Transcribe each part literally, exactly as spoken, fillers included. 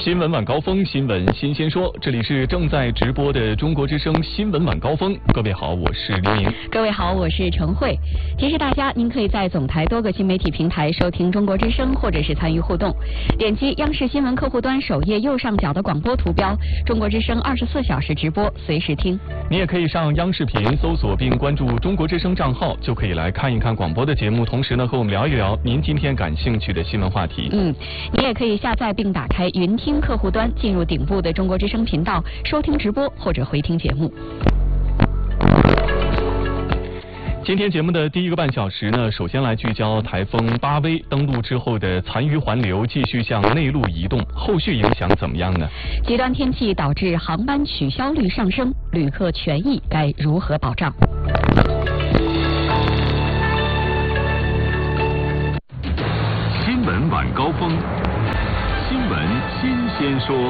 新闻晚高峰，新闻新鲜说，这里是正在直播的中国之声新闻晚高峰。各位好，我是黎明。 各位好，我是陈慧。提示大家，您可以在总台多个新媒体平台收听中国之声，或者是参与互动。点击央视新闻客户端首页右上角的广播图标，中国之声二十四小时直播，随时听。 你也可以上央视频搜索并关注中国之声账号，就可以来看一看广播的节目，同时呢和我们聊一聊您今天感兴趣的新闻话题。 嗯，你也可以下载并打开云听客户端，进入顶部的中国之声频道，收听直播或者回听节目。 今天节目的第一个半小时呢，首先来聚焦台风巴威登陆之后的残余环流继续向内陆移动，后续影响怎么样呢？ 极端天气导致航班取消率上升，旅客权益该如何保障？ 新闻晚高峰，新闻新鲜说。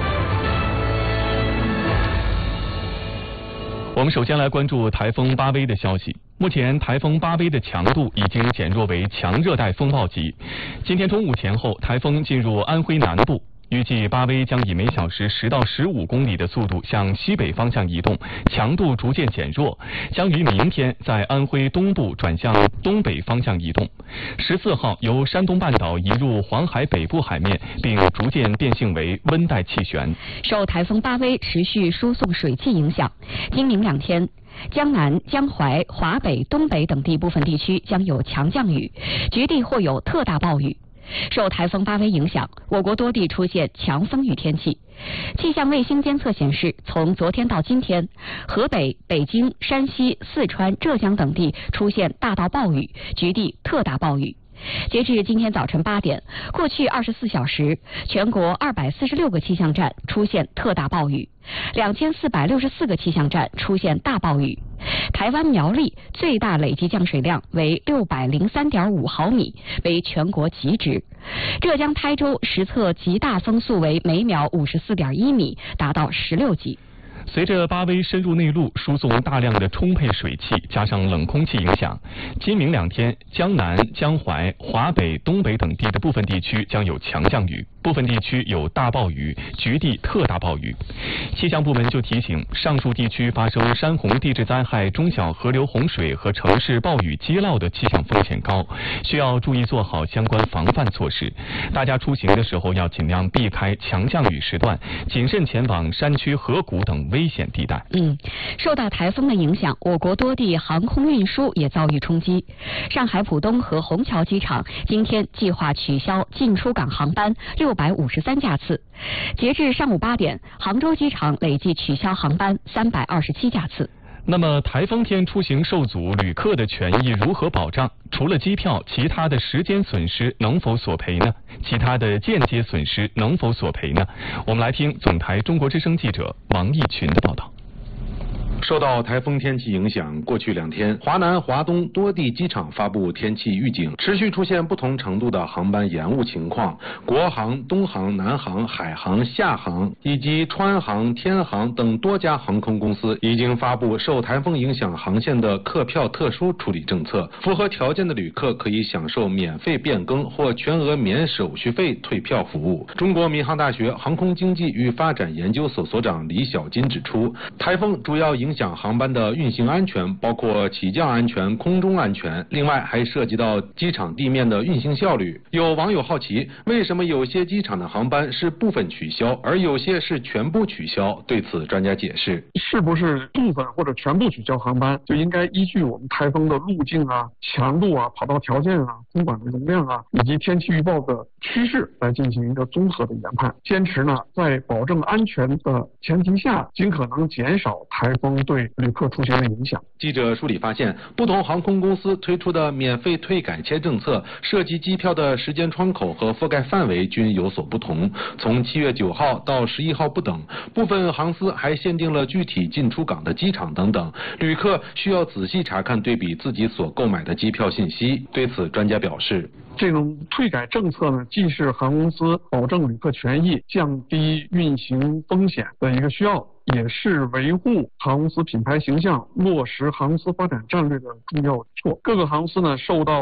我们首先来关注台风巴威的消息。目前台风巴威的强度已经减弱为强热带风暴级。今天中午前后，台风进入安徽南部，预计巴威将以每小时十到十五公里的速度向西北方向移动，强度逐渐减弱，将于明天在安徽东部转向东北方向移动。十四号由山东半岛移入黄海北部海面，并逐渐变性为温带气旋。 受台风巴威持续输送水汽影响，今明两天，江南、江淮、华北、东北等地部分地区将有强降雨，局地或有特大暴雨。受台风巴威影响，我国多地出现强风雨天气。气象卫星监测显示，从昨天到今天，河北、北京、山西、四川、浙江等地出现大到暴雨，局地特大暴雨。截至今天早晨八点，过去二十四小时，全国二百四十六个气象站出现特大暴雨，两千四百六十四个气象站出现大暴雨。台湾苗栗最大累计降水量为六百零三点五毫米，为全国极值。浙江台州实测极大风速为每秒五十四点一米，达到十六级。 随着巴威深入内陆，输送大量的充沛水汽，加上冷空气影响，今明两天，江南、江淮、华北、东北等地的部分地区将有强降雨，部分地区有大暴雨，局地特大暴雨。气象部门就提醒，上述地区发生山洪地质灾害、中小河流洪水和城市暴雨积涝的气象风险高，需要注意做好相关防范措施。大家出行的时候要尽量避开强降雨时段，谨慎前往山区、河谷等危险地带。 嗯，受到台风的影响，我国多地航空运输也遭遇冲击。上海浦东和虹桥机场今天计划取消进出港航班六百五十三架次。截至上午八点，杭州机场累计取消航班三百二十七架次。 那么台风天出行受阻，旅客的权益如何保障？除了机票，其他的时间损失能否索赔呢？其他的间接损失能否索赔呢？我们来听总台中国之声记者王毅群的报道。 受到台风天气影响，过去两天，华南、华东多地机场发布天气预警，持续出现不同程度的航班延误情况。国航、东航、南航、海航、厦航以及川航、天航等多家航空公司已经发布受台风影响航线的客票特殊处理政策，符合条件的旅客可以享受免费变更或全额免手续费退票服务。中国民航大学航空经济与发展研究所所长李小金指出，台风主要影响影响航班的运行安全，包括起降安全、空中安全，另外还涉及到机场地面的运行效率。有网友好奇，为什么有些机场的航班是部分取消，而有些是全部取消？对此，专家解释： 是不是部分或者全部取消航班，就应该依据我们台风的路径啊、强度啊、跑道条件啊、空管的容量啊，以及天气预报的趋势来进行一个综合的研判。坚持呢，在保证安全的前提下，尽可能减少台风对旅客出行的影响。 记者梳理发现，不同航空公司推出的免费退改签政策，涉及机票的时间窗口和覆盖范围均有所不同，从七月九号到十一号不等。部分航司还限定了具体进出港的机场等等，旅客需要仔细查看对比自己所购买的机票信息。对此，专家表示， 这种退改政策呢，既是航空公司保证旅客权益、降低运行风险的一个需要，也是维护航空公司品牌形象、落实航空公司发展战略的重要举措。各个航司呢受到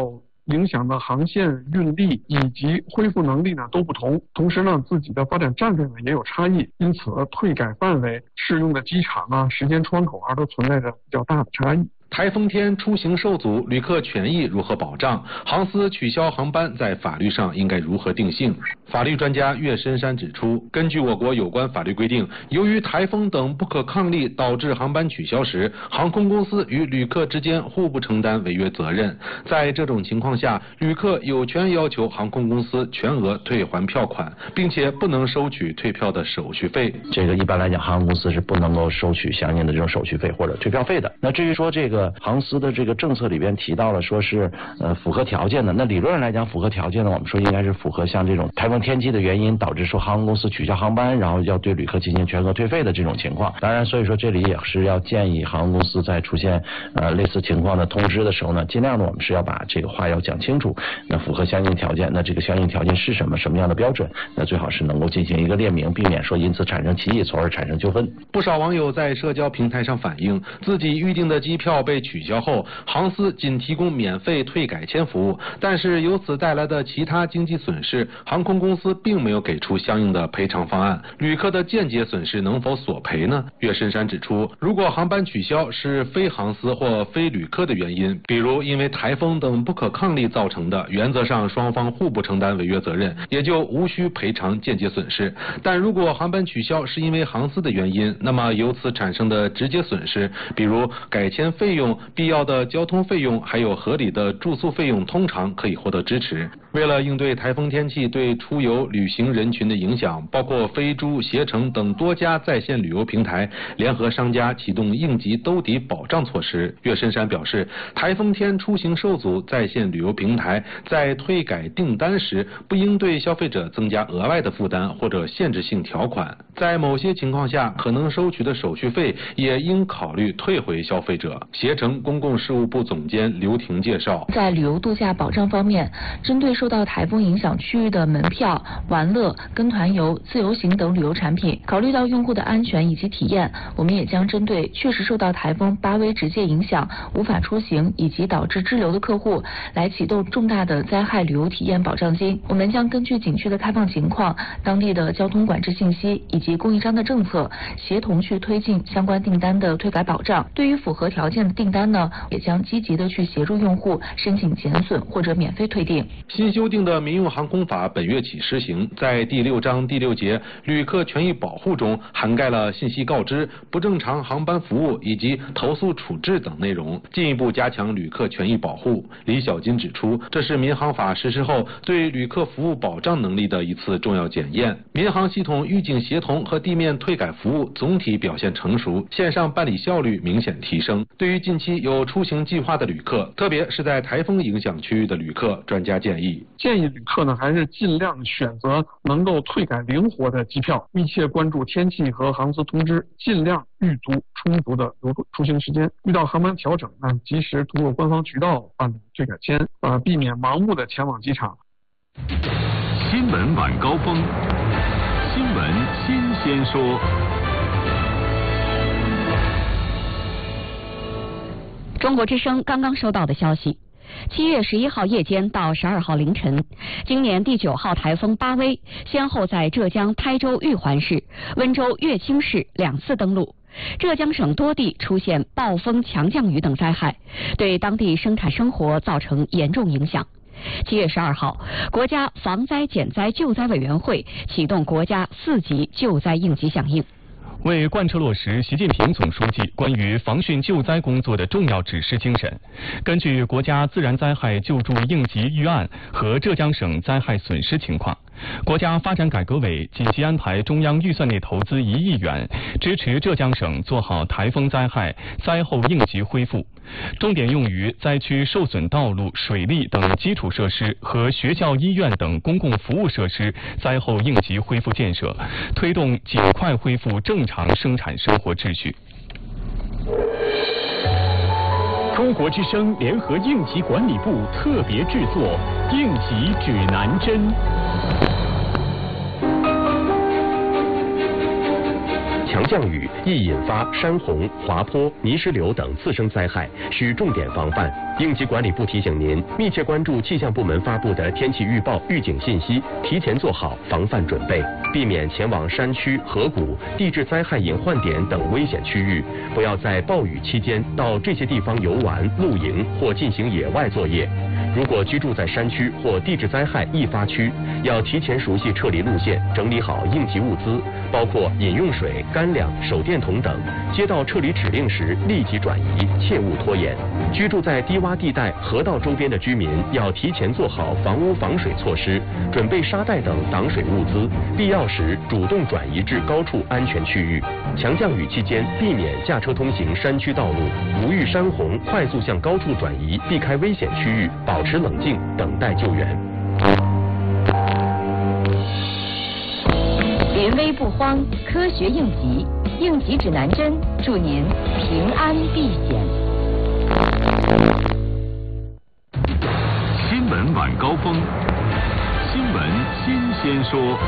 影响的航线、运力以及恢复能力呢都不同，同时呢自己的发展战略呢也有差异，因此退改范围、适用的机场啊、时间窗口啊都存在着比较大的差异。 台风天出行受阻，旅客权益如何保障？航司取消航班在法律上应该如何定性？法律专家岳深山指出，根据我国有关法律规定，由于台风等不可抗力导致航班取消时，航空公司与旅客之间互不承担违约责任。在这种情况下，旅客有权要求航空公司全额退还票款，并且不能收取退票的手续费。 这个一般来讲，航空公司是不能够收取相应的这种手续费或者退票费的。那至于说这个航司的这个政策里边提到了说是呃符合条件的，那理论上来讲符合条件呢，我们说应该是符合像这种台风天气的原因导致说航空公司取消航班，然后要对旅客进行全额退费的这种情况。当然，所以说这里也是要建议航空公司在出现呃类似情况的通知的时候呢，尽量的我们是要把这个话要讲清楚，那符合相应条件，那这个相应条件是什么，什么样的标准，那最好是能够进行一个列明，避免说因此产生歧义，从而产生纠纷。 不少网友在社交平台上反映，自己预定的机票被取消后，航司仅提供免费退改签服务，但是由此带来的其他经济损失，航空公司并没有给出相应的赔偿方案，旅客的间接损失能否索赔呢？岳深山指出，如果航班取消是非航司或非旅客的原因，比如因为台风等不可抗力造成的，原则上双方互不承担违约责任，也就无需赔偿间接损失。但如果航班取消是因为航司的原因，那么由此产生的直接损失，比如改签费用、必要的交通费用，还有合理的住宿费用，通常可以获得支持。为了应对台风天气对出游旅行人群的影响，包括飞猪、携程等多家在线旅游平台联合商家启动应急兜底保障措施。岳深山表示，台风天出行受阻，在线旅游平台在退改订单时，不应对消费者增加额外的负担或者限制性条款，在某些情况下可能收取的手续费也应考虑退回消费者。携程公共事务部总监刘婷介绍， 在旅游度假保障方面，针对受到台风影响区域的门票、玩乐、跟团游、自由行等旅游产品，考虑到用户的安全以及体验，我们也将针对确实受到台风八威直接影响无法出行以及导致滞留的客户，来启动重大的灾害旅游体验保障金。我们将根据景区的开放情况、当地的交通管制信息以及供应商的政策，协同去推进相关订单的退改保障。对于符合条件的订单呢，也将积极的去协助用户申请减损或者免费退订。 新修订的民用航空法本月起施行，在第六章第六节旅客权益保护中涵盖了信息告知、不正常航班服务以及投诉处置等内容，进一步加强旅客权益保护。李小金指出，这是民航法实施后对旅客服务保障能力的一次重要检验。民航系统预警协同和地面退改服务总体表现成熟，线上办理效率明显提升。对于近期有出行计划的旅客，特别是在台风影响区域的旅客，专家建议建议旅客呢还是尽量选择能够退改灵活的机票，密切关注天气和航司通知，尽量预足充足的流出行时间。遇到航班调整呢，及时通过官方渠道办理退改签，呃，避免盲目的前往机场。 新闻晚高峰，新闻新鲜说。 中国之声刚刚收到的消息，七月十一号夜间到十二号凌晨，今年第九号台风八威先后在浙江台州玉环市、温州乐清市两次登陆，浙江省多地出现暴风、强降雨等灾害，对当地生产生活造成严重影响。七月十二号，国家防灾减灾救灾委员会启动国家四级救灾应急响应。 为贯彻落实习近平总书记关于防汛救灾工作的重要指示精神，根据国家自然灾害救助应急预案和浙江省灾害损失情况，国家发展改革委紧急安排中央预算内投资一亿元，支持浙江省做好台风灾害灾后应急恢复，重点用于灾区受损道路、水利等基础设施和学校、医院等公共服务设施灾后应急恢复建设，推动尽快恢复正常生产生活秩序。 中国之声联合应急管理部特别制作《应急指南针》。 强降雨易引发山洪、滑坡、泥石流等次生灾害，需重点防范。应急管理部提醒您，密切关注气象部门发布的天气预报、预警信息，提前做好防范准备，避免前往山区、河谷、地质灾害隐患点等危险区域。不要在暴雨期间到这些地方游玩、露营或进行野外作业。如果居住在山区或地质灾害易发区，要提前熟悉撤离路线，整理好应急物资，包括饮用水、干粮、手电筒等。接到撤离指令时立即转移，切勿拖延。居住在低洼地带、河道周边的居民要提前做好房屋防水措施，准备沙袋等挡水物资，必要时主动转移至高处安全区域。强降雨期间，避免驾车通行山区道路，如遇山洪，快速向高处转移，避开危险区域，保持冷静，等待救援。 临危不慌，科学应急，应急指南针，祝您平安避险。 新闻晚高峰，新闻新鲜说。